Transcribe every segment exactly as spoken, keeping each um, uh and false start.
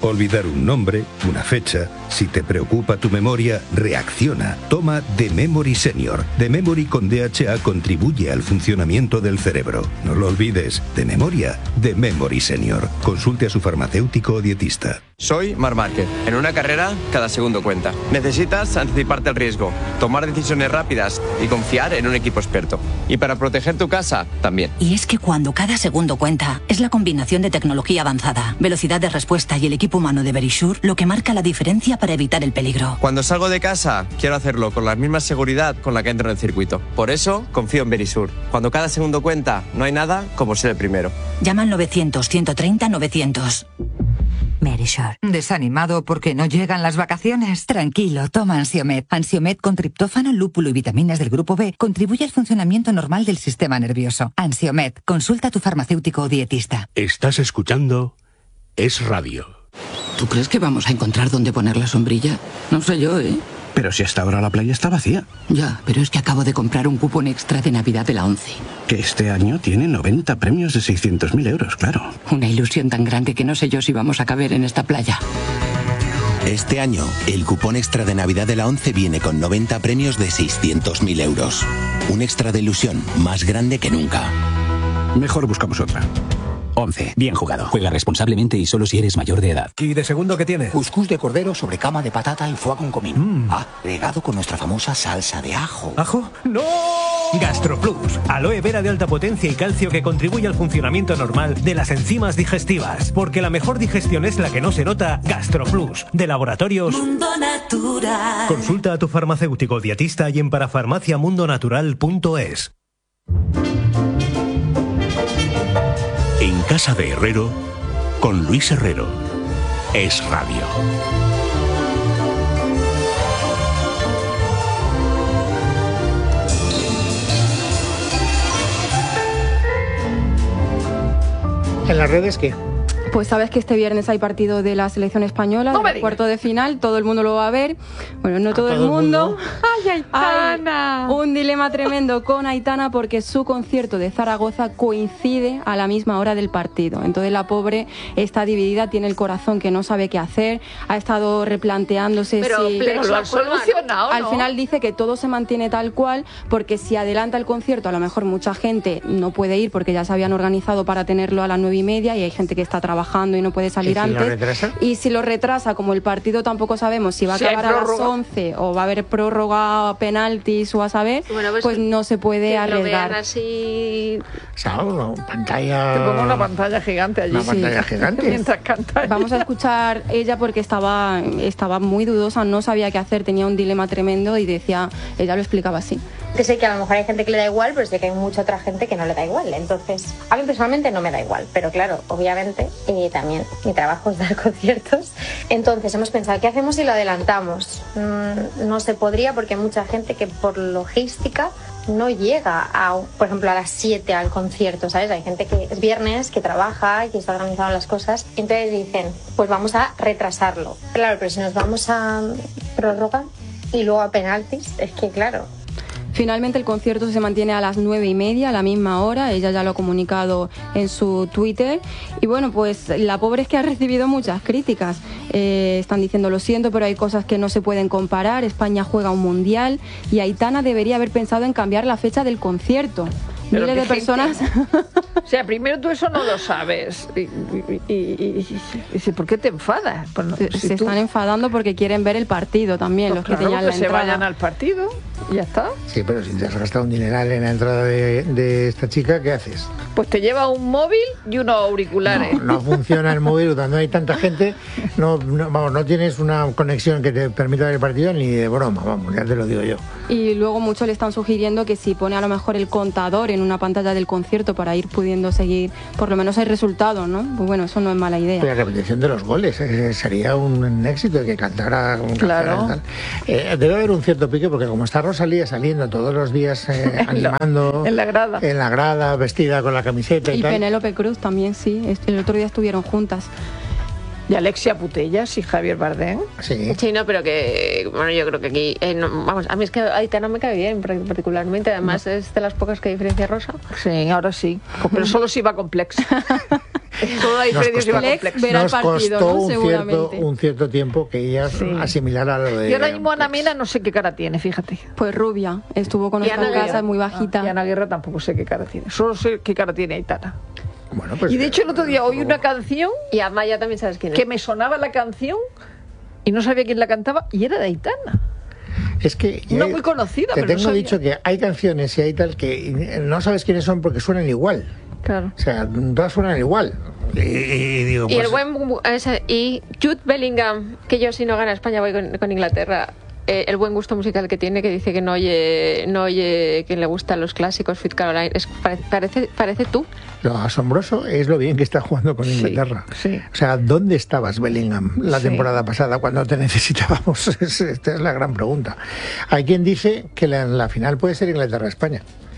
Olvidar un nombre, una fecha. Si te preocupa tu memoria, reacciona. Toma The Memory Senior. The Memory con D H A contribuye al funcionamiento del cerebro. No lo olvides. De memoria, The Memory Senior. Consulte a su farmacéutico o dietista. Soy Marc Márquez. En una carrera, cada segundo cuenta. Necesitas anticiparte al riesgo, tomar decisiones rápidas y confiar en un equipo experto. Y para proteger tu casa, también. Y es que cuando cada segundo cuenta, es la combinación de tecnología avanzada, velocidad de respuesta y el equipo humano de Verisure lo que marca la diferencia para evitar el peligro. Cuando salgo de casa, quiero hacerlo con la misma seguridad con la que entro en el circuito. Por eso, confío en Verisure. Cuando cada segundo cuenta, no hay nada como ser el primero. Llama al novecientos, ciento treinta, novecientos. Verisure. ¿Desanimado porque no llegan las vacaciones? Tranquilo, toma Ansiomed. Ansiomed con triptófano, lúpulo y vitaminas del grupo B contribuye al funcionamiento normal del sistema nervioso. Ansiomed, consulta a tu farmacéutico o dietista. Estás escuchando Es Radio. ¿Tú crees que vamos a encontrar dónde poner la sombrilla? No sé yo, ¿eh? Pero si hasta ahora la playa está vacía. Ya, pero es que acabo de comprar un cupón extra de Navidad de la ONCE. Que este año tiene noventa premios de seiscientos mil euros, claro. Una ilusión tan grande que no sé yo si vamos a caber en esta playa. Este año, el cupón extra de Navidad de la ONCE viene con noventa premios de seiscientos mil euros. Un extra de ilusión más grande que nunca. Mejor buscamos otra. once. Bien jugado. Juega responsablemente y solo si eres mayor de edad. ¿Y de segundo qué tiene? Cuscús de cordero sobre cama de patata y foie con comino. Mm. Agregado con nuestra famosa salsa de ajo. ¿Ajo? ¡No! GastroPlus. Aloe vera de alta potencia y calcio que contribuye al funcionamiento normal de las enzimas digestivas. Porque la mejor digestión es la que no se nota. GastroPlus. De Laboratorios Mundo Natural. Consulta a tu farmacéutico dietista y en parafarmacia mundo natural punto es. En Casa de Herrero, con Luis Herrero. Es Radio. ¿En las redes qué? Pues sabes que este viernes hay partido de la selección española, no del cuarto de final, todo el mundo lo va a ver. Bueno, no todo, todo el mundo. mundo. ¡Ay, Aitana! Hay un dilema tremendo con Aitana porque su concierto de Zaragoza coincide a la misma hora del partido. Entonces la pobre está dividida, tiene el corazón que no sabe qué hacer, ha estado replanteándose pero, si... Pero lo han solucionado, Al ¿no? final dice que todo se mantiene tal cual porque si adelanta el concierto a lo mejor mucha gente no puede ir porque ya se habían organizado para tenerlo a las nueve y media y hay gente que está trabajando y no puede salir ¿Y si antes. lo retrasa? Y si lo retrasa, como el partido tampoco sabemos si va a si acabar a las once o va a haber prórroga, penaltis o a saber, bueno, pues, pues no se puede que arriesgar. Lo vean así... O sea, una pantalla... Te pongo una pantalla gigante allí. Una sí. pantalla gigante. Mientras canta. Vamos a escuchar ella porque estaba, estaba muy dudosa, no sabía qué hacer, tenía un dilema tremendo y decía, ella lo explicaba así. Que sé que a lo mejor hay gente que le da igual, pero sé que hay mucha otra gente que no le da igual. Entonces, a mí personalmente no me da igual, pero claro, obviamente eh, también mi trabajo es dar conciertos. Entonces hemos pensado, ¿qué hacemos si lo adelantamos? Mm, no se podría porque hay mucha gente que por logística no llega, a, por ejemplo, a las siete al concierto, ¿sabes? Hay gente que es viernes, que trabaja y que está organizando las cosas. Entonces dicen, pues vamos a retrasarlo. Claro, pero si nos vamos a prórroga y luego a penaltis, es que claro... Finalmente el concierto se mantiene a las nueve y media, a la misma hora, ella ya lo ha comunicado en su Twitter y bueno, pues la pobre es que ha recibido muchas críticas, eh, están diciendo lo siento pero hay cosas que no se pueden comparar, España juega un mundial y Aitana debería haber pensado en cambiar la fecha del concierto. Pero miles de personas... O sea, primero tú eso no lo sabes. Y, y, y, y, y, y ¿por qué te enfadas? Pues no, se si se tú... están enfadando porque quieren ver el partido también, pues los claro, que tenían la que se entrada. vayan al partido y ya está. Sí, pero si te has gastado un dineral en la entrada de, de esta chica, ¿qué haces? Pues te lleva un móvil y unos auriculares. No, no funciona el móvil cuando hay tanta gente. No, no, vamos, no tienes una conexión que te permita ver el partido ni de broma, vamos, ya te lo digo yo. Y luego muchos le están sugiriendo que si pone a lo mejor el contador en una pantalla del concierto para ir pudiendo seguir por lo menos el resultado, ¿no? Pues bueno, eso no es mala idea. La repetición de los goles eh, sería un éxito que cantara un claro. Tal. Eh, debe haber un cierto pique porque como está Rosalía saliendo todos los días eh, animando en la grada, en la grada vestida con la camiseta y, y tal. Penélope Cruz también, sí, el otro día estuvieron juntas. Y Alexia Putellas y Javier Bardem. Sí. Sí, no, pero que, bueno, yo creo que aquí, eh, no, vamos, a mí es que Aitana me cae bien particularmente, además no. es de las pocas que diferencia Rosa. Sí, ahora sí, pero solo si va complexa. Todo ahí nos Freddy se va costó, complejo. Ver al nos partido, costó ¿no? un, cierto, Seguramente. un cierto tiempo que ella Sí. asimilara lo de... Y ahora mismo Ana Mena no sé qué cara tiene, fíjate. Pues rubia, estuvo con Y nosotros Ana en casa, Guerra. muy bajita. Ah, y Ana Guerra tampoco sé qué cara tiene. Solo sé qué cara tiene Aitana. Bueno, pues, y de hecho el otro día oí una canción Y Amaya también sabes quién es. que me sonaba la canción y no sabía quién la cantaba y era de Aitana. Es que Una eh, muy conocida, te pero no tengo sabía. dicho que hay canciones y hay tal que no sabes quiénes son porque suenan igual. Claro. O sea, todas suenan igual. Y, y digo, Y pues, el buen ese, y Jude Bellingham, que yo si no gana España voy con, con Inglaterra. Eh, el buen gusto musical que tiene, que dice que no oye, no oye que le gustan los clásicos, Sweet Caroline, es, parece, parece, parece tú. lo asombroso es lo bien que está jugando con Inglaterra. Sí. O sea, ¿dónde estabas, Bellingham, la Sí. temporada pasada cuando te necesitábamos? Es- Esta es la gran pregunta. Hay quien dice que la, la final puede ser Inglaterra-España.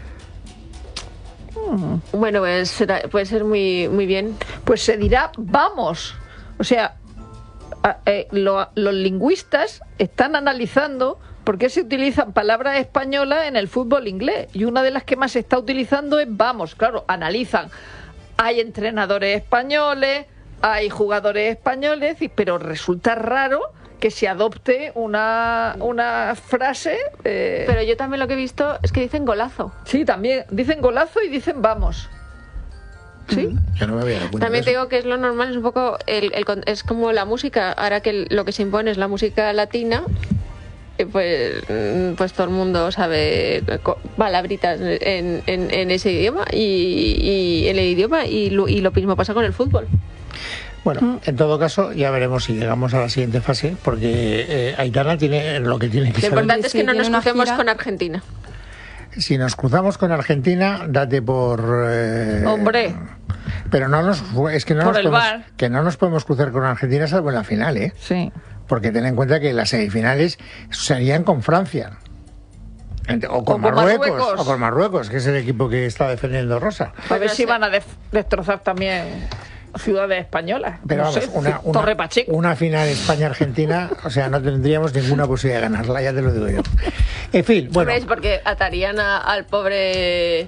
Bueno, pues será- puede ser muy, muy bien. Pues se dirá vamos. O sea, a- eh, lo- los lingüistas están analizando por qué se utilizan palabras españolas en el fútbol inglés. Y una de las que más se está utilizando es vamos. Claro, analizan. Hay entrenadores españoles, hay jugadores españoles, y- pero resulta raro que se adopte una, una frase. eh, Pero yo también lo que he visto es que dicen golazo. Sí, también. Dicen golazo y dicen vamos. ¿Sí? Yo no me había dado cuenta También de te eso. digo que es lo normal, es un poco el, el con- es como la música. Ahora que el- lo que se impone es la música latina, eh, pues mm, pues todo el mundo sabe co- palabritas en, en, en ese idioma y, y en el idioma y lo, y lo mismo pasa con el fútbol. Bueno, en todo caso, ya veremos si llegamos a la siguiente fase, porque eh, Aitana tiene lo que tiene que Lo saber. importante es que Sí, no tiene nos una crucemos gira. con Argentina. Si nos cruzamos con Argentina, date por... eh, Hombre, Pero no nos... Es que no Por nos el podemos, V A R. que no nos podemos cruzar con Argentina salvo en la final, ¿eh? sí. Porque ten en cuenta que las semifinales serían con Francia. Ent- O con, O con Marruecos, Marruecos. O con Marruecos, que es el equipo que está defendiendo Rosa. A ver no si sé. van a def- destrozar también ciudades españolas. Pero No vamos, sé, una, una, Torre Pacheco. una final España-Argentina, o sea, no tendríamos ninguna posibilidad de ganarla, ya te lo digo yo. En fin, bueno, ¿Ves? Porque atarían a- al pobre...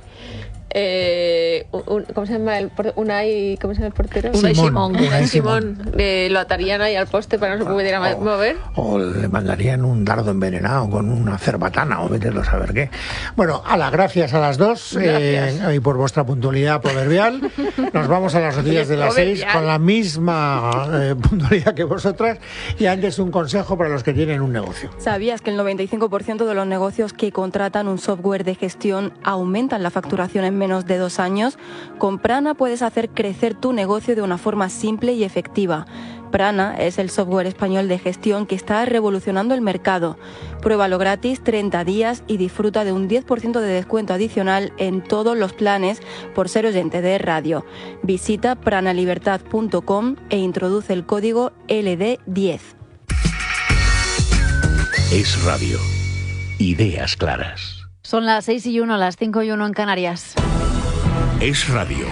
eh, un- ¿Cómo se llama el por- Unai? ¿Cómo se llama el portero? Unai Simón. Unai Unai Simón. Eh, lo atarían ahí al poste para que no se pudiera ma- mover. o le mandarían un dardo envenenado con una cerbatana o vete a saber qué. Bueno, a las gracias a las dos eh, y por vuestra puntualidad proverbial. Nos vamos a las noticias de las seis con la misma eh, puntualidad que vosotras. Y antes un consejo para los que tienen un negocio. ¿Sabías que el noventa y cinco por ciento de los negocios que contratan un software de gestión aumentan la facturación en menos de dos años? Con Prana puedes hacer crecer tu negocio de una forma simple y efectiva. Prana es el software español de gestión que está revolucionando el mercado. Pruébalo gratis treinta días y disfruta de un diez por ciento de descuento adicional en todos los planes por ser oyente de radio. Visita pranalibertad punto com e introduce el código L D diez. Es radio. Ideas claras. Son las seis y uno, las cinco y uno en Canarias. Es radio.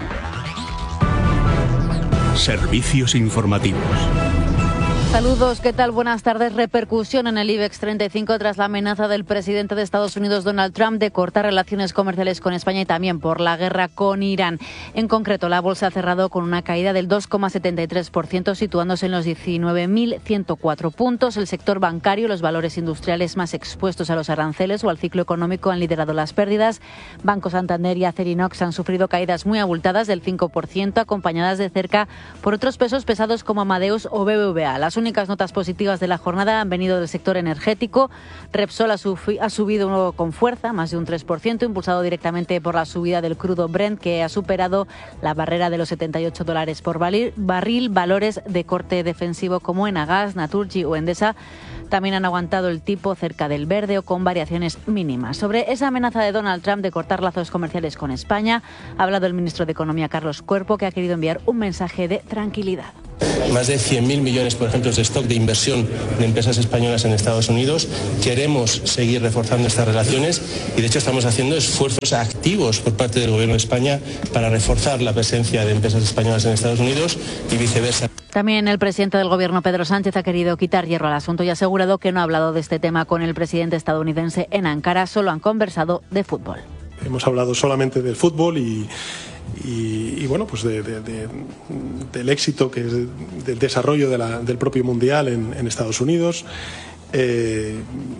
Servicios informativos. Saludos, ¿qué tal? Buenas tardes. Repercusión en el IBEX treinta y cinco tras la amenaza del presidente de Estados Unidos, Donald Trump, de cortar relaciones comerciales con España y también por la guerra con Irán. En concreto, la bolsa ha cerrado con una caída del dos coma setenta y tres por ciento, situándose en los diecinueve mil ciento cuatro puntos. El sector bancario, los valores industriales más expuestos a los aranceles o al ciclo económico han liderado las pérdidas. Banco Santander y Acerinox han sufrido caídas muy abultadas del cinco por ciento, acompañadas de cerca por otros pesos pesados como Amadeus o B B V A. Las únicas notas positivas de la jornada han venido del sector energético. Repsol ha, sufi- ha subido con fuerza, más de un tres por ciento, impulsado directamente por la subida del crudo Brent, que ha superado la barrera de los setenta y ocho dólares por barril. barril. Valores de corte defensivo como Enagas, Naturgy o Endesa también han aguantado el tipo cerca del verde o con variaciones mínimas. Sobre esa amenaza de Donald Trump de cortar lazos comerciales con España, ha hablado el ministro de Economía, Carlos Cuerpo, que ha querido enviar un mensaje de tranquilidad. Más de cien mil millones, por ejemplo, de stock de inversión de empresas españolas en Estados Unidos. Queremos seguir reforzando estas relaciones y, de hecho, estamos haciendo esfuerzos activos por parte del Gobierno de España para reforzar la presencia de empresas españolas en Estados Unidos y viceversa. También el presidente del Gobierno, Pedro Sánchez, ha querido quitar hierro al asunto y ha asegurado que no ha hablado de este tema con el presidente estadounidense en Ankara, solo han conversado de fútbol. Hemos hablado solamente del fútbol y, y, y bueno, pues de, de, de, del éxito que es de, del desarrollo de la, del propio Mundial en, en Estados Unidos. Eh,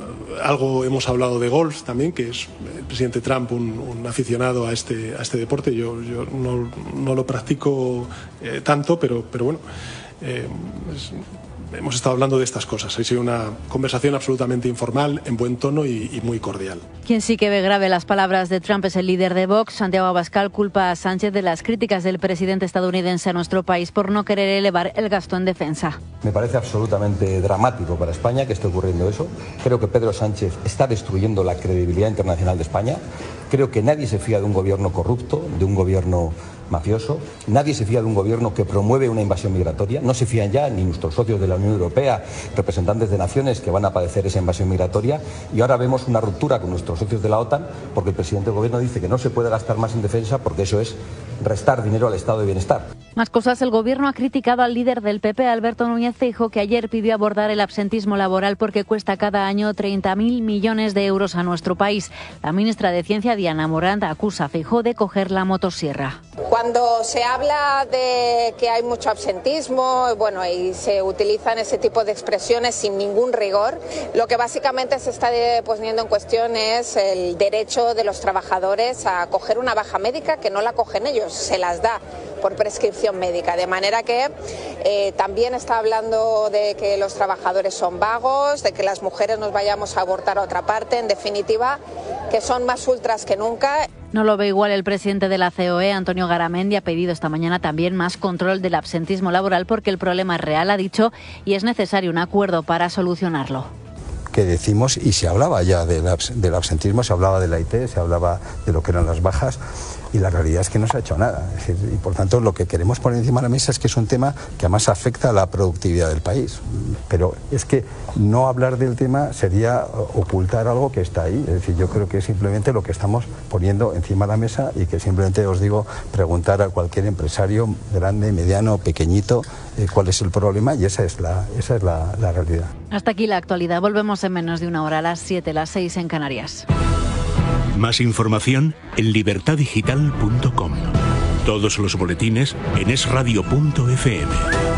algo hemos hablado de golf también, que es el presidente Trump un, un aficionado a este, a este deporte. Yo, yo no, no lo practico eh, tanto, pero, pero bueno, eh, es, hemos estado hablando de estas cosas. Ha sido una conversación absolutamente informal, en buen tono y, y muy cordial. Quien sí que ve grave las palabras de Trump es el líder de Vox. Santiago Abascal culpa a Sánchez de las críticas del presidente estadounidense a nuestro país por no querer elevar el gasto en defensa. Me parece absolutamente dramático para España que esté ocurriendo eso. Creo que Pedro Sánchez está destruyendo la credibilidad internacional de España. Creo que nadie se fía de un gobierno corrupto, de un gobierno mafioso. Nadie se fía de un gobierno que promueve una invasión migratoria. No se fían ya ni nuestros socios de la Unión Europea, representantes de naciones que van a padecer esa invasión migratoria. Y ahora vemos una ruptura con nuestros socios de la OTAN porque el presidente del gobierno dice que no se puede gastar más en defensa porque eso es restar dinero al estado de bienestar. Más cosas, el gobierno ha criticado al líder del P P, Alberto Núñez Feijóo, que ayer pidió abordar el absentismo laboral porque cuesta cada año treinta mil millones de euros a nuestro país. La ministra de Ciencia, Diana Morant, acusa a Feijóo de coger la motosierra. Cuando se habla de que hay mucho absentismo, bueno, y se utilizan ese tipo de expresiones sin ningún rigor, lo que básicamente se está poniendo en cuestión es el derecho de los trabajadores a coger una baja médica que no la cogen ellos, se las da por prescripción médica, de manera que eh, también está hablando de que los trabajadores son vagos, de que las mujeres nos vayamos a abortar a otra parte, en definitiva, que son más ultras que nunca. No lo ve igual el presidente de la C O E, Antonio Garamendi, ha pedido esta mañana también más control del absentismo laboral porque el problema es real, ha dicho, y es necesario un acuerdo para solucionarlo. Que decimos, y se hablaba ya del, abs del absentismo, se hablaba de la I T, se hablaba de lo que eran las bajas, y la realidad es que no se ha hecho nada. Es decir, y por tanto lo que queremos poner encima de la mesa es que es un tema que además afecta a la productividad del país. Pero es que no hablar del tema sería ocultar algo que está ahí. Es decir, yo creo que es simplemente lo que estamos poniendo encima de la mesa y que simplemente os digo, preguntar a cualquier empresario, grande, mediano, pequeñito, eh, cuál es el problema, y esa es la, esa es la, la realidad. Hasta aquí la actualidad. Volvemos en menos de una hora, a las siete, las seis en Canarias. Más información en libertad digital punto com. Todos los boletines en es radio punto efe eme.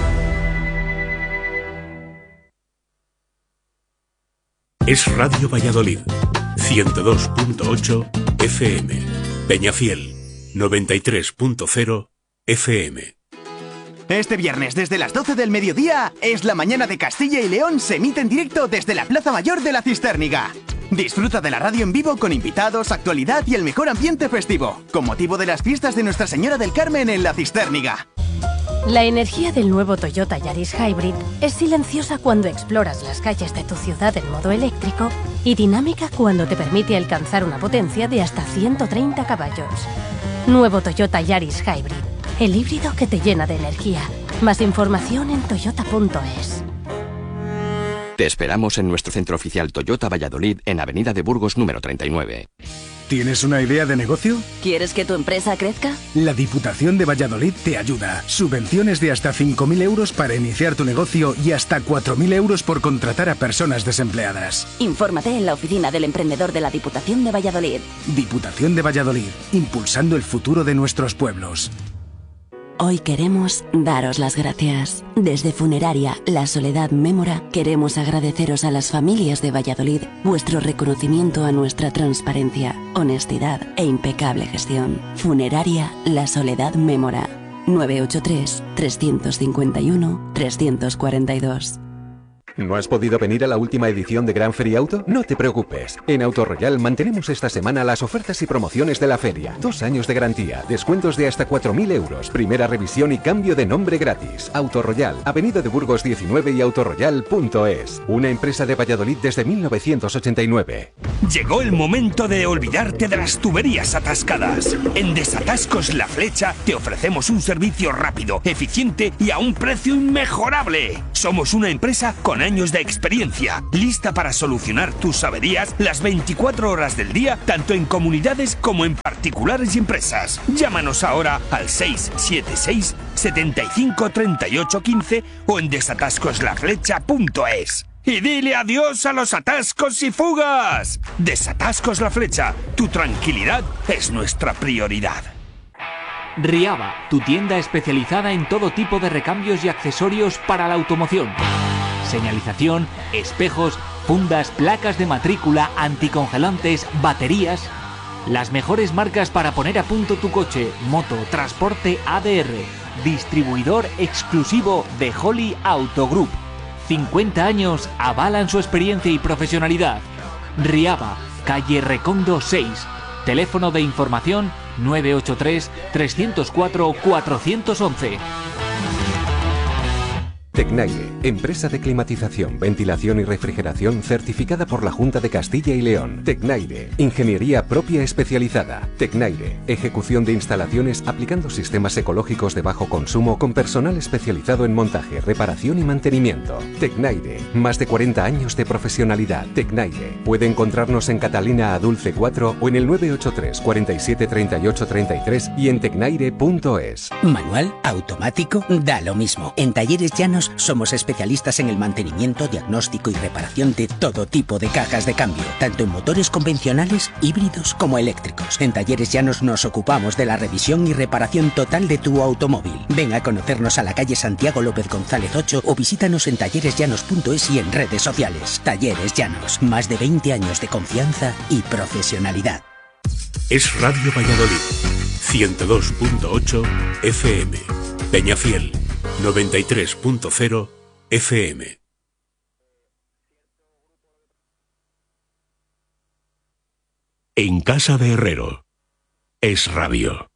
Es Radio Valladolid, ciento dos punto ocho efe eme. Peñafiel, noventa y tres punto cero efe eme. Este viernes, desde las doce del mediodía, es la mañana de Castilla y León, se emite en directo desde la Plaza Mayor de la Cisterniga. Disfruta de la radio en vivo con invitados, actualidad y el mejor ambiente festivo, con motivo de las fiestas de Nuestra Señora del Carmen en la Cisterniga. La energía del nuevo Toyota Yaris Hybrid es silenciosa cuando exploras las calles de tu ciudad en modo eléctrico y dinámica cuando te permite alcanzar una potencia de hasta ciento treinta caballos. Nuevo Toyota Yaris Hybrid, el híbrido que te llena de energía. Más información en toyota punto es. Te esperamos en nuestro centro oficial Toyota Valladolid en Avenida de Burgos número treinta y nueve. ¿Tienes una idea de negocio? ¿Quieres que tu empresa crezca? La Diputación de Valladolid te ayuda. Subvenciones de hasta cinco mil euros para iniciar tu negocio y hasta cuatro mil euros por contratar a personas desempleadas. Infórmate en la oficina del emprendedor de la Diputación de Valladolid. Diputación de Valladolid, impulsando el futuro de nuestros pueblos. Hoy queremos daros las gracias. Desde Funeraria La Soledad Mémora queremos agradeceros a las familias de Valladolid vuestro reconocimiento a nuestra transparencia, honestidad e impecable gestión. Funeraria La Soledad Mémora. nueve ocho tres, tres cinco uno, tres cuatro dos. ¿No has podido venir a la última edición de Gran Feria Auto? No te preocupes. En Auto Royal mantenemos esta semana las ofertas y promociones de la feria. Dos años de garantía, descuentos de hasta cuatro mil euros, primera revisión y cambio de nombre gratis. Auto Royal, Avenida de Burgos diecinueve y autoroyal punto es. Una empresa de Valladolid desde mil novecientos ochenta y nueve. Llegó el momento de olvidarte de las tuberías atascadas. En Desatascos La Flecha te ofrecemos un servicio rápido, eficiente y a un precio inmejorable. Somos una empresa con años de experiencia, lista para solucionar tus averías las veinticuatro horas del día, tanto en comunidades como en particulares y empresas. Llámanos ahora al seis siete seis, setenta y cinco, treinta y ocho, quince o en desatascos la flecha punto es. Y dile adiós a los atascos y fugas. Desatascos La Flecha, tu tranquilidad es nuestra prioridad. Riaba, tu tienda especializada en todo tipo de recambios y accesorios para la automoción. Señalización, espejos, fundas, placas de matrícula, anticongelantes, baterías. Las mejores marcas para poner a punto tu coche, moto, transporte A D R. Distribuidor exclusivo de Holly Auto Group. cincuenta años avalan su experiencia y profesionalidad. Riaba, calle Recondo seis. Teléfono de información nueve ocho tres, tres cero cuatro, cuatro uno uno. Tecnaire, empresa de climatización, ventilación y refrigeración certificada por la Junta de Castilla y León. Tecnaire, ingeniería propia especializada. Tecnaire, ejecución de instalaciones aplicando sistemas ecológicos de bajo consumo con personal especializado en montaje, reparación y mantenimiento. Tecnaire, más de cuarenta años de profesionalidad. Tecnaire, puede encontrarnos en Catalina Adulce cuatro o en el nueve ocho tres, cuarenta y siete, treinta y ocho, treinta y tres y en tecnaire punto es. Manual, automático, da lo mismo. En Talleres Llanos somos especialistas en el mantenimiento, diagnóstico y reparación de todo tipo de cajas de cambio, tanto en motores convencionales, híbridos como eléctricos. En Talleres Llanos nos ocupamos de la revisión y reparación total de tu automóvil. Ven a conocernos a la calle Santiago López González ocho o visítanos en talleres llanos punto es y en redes sociales. Talleres Llanos, más de veinte años de confianza y profesionalidad. Es Radio Valladolid, ciento dos punto ocho F M. Peñafiel, noventa y tres punto cero F M. En casa de Herrero. Es Radio.